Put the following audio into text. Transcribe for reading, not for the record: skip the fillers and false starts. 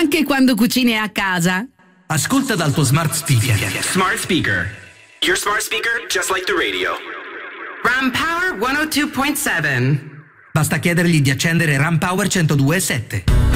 anche quando cucini a casa. Ascolta dal tuo smart speaker. Smart speaker. Your smart speaker just like the radio. Ram Power 102.7. Basta chiedergli di accendere Ram Power 102.7.